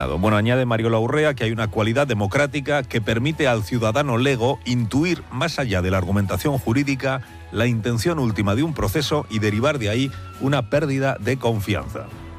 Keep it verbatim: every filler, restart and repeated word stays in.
Bueno, añade Mariola Urrea que hay una cualidad democrática que permite al ciudadano lego intuir, más allá de la argumentación jurídica, la intención última de un proceso y derivar de ahí una pérdida de confianza.